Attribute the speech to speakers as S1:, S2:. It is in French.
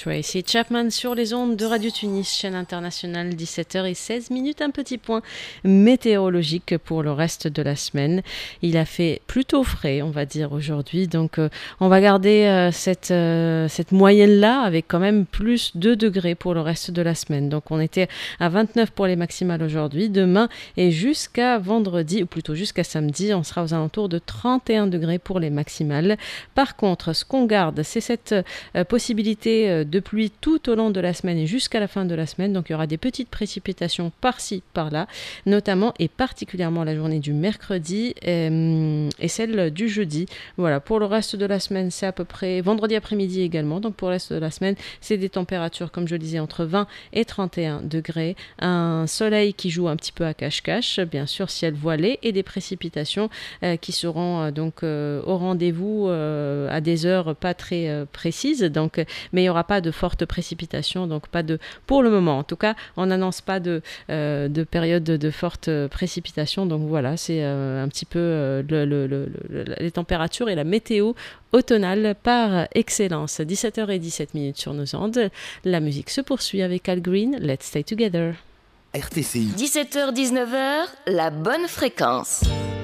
S1: Tracy Chapman sur les ondes de Radio Tunis, chaîne internationale, 17h16, un petit point météorologique pour le reste de la semaine. Il a fait plutôt frais, on va dire, aujourd'hui, donc on va garder cette moyenne-là avec quand même plus 2 degrés pour le reste de la semaine. Donc on était à 29 pour les maximales aujourd'hui, demain et jusqu'à vendredi, ou plutôt jusqu'à samedi, on sera aux alentours de 31 degrés pour les maximales. Par contre, ce qu'on garde, c'est cette possibilité de pluie tout au long de la semaine et jusqu'à la fin de la semaine. Donc il y aura des petites précipitations par-ci, par-là, notamment et particulièrement la journée du mercredi et celle du jeudi. Voilà, pour le reste de la semaine, c'est à peu près vendredi après-midi également. Donc pour le reste de la semaine, c'est des températures, comme je le disais, entre 20 et 31 degrés. Un soleil qui joue un petit peu à cache-cache, bien sûr, ciel voilé, et des précipitations qui seront donc au rendez-vous à des heures pas très précises. Donc, mais il n'y aura pas de fortes précipitations, donc pas de, pour le moment en tout cas, on n'annonce pas de période de fortes précipitations. Donc voilà, c'est un petit peu les températures et la météo automnale par excellence. 17h17 sur nos ondes. La musique se poursuit avec Al Green, Let's Stay Together.
S2: RTCI.
S3: 17h-19h, la bonne fréquence.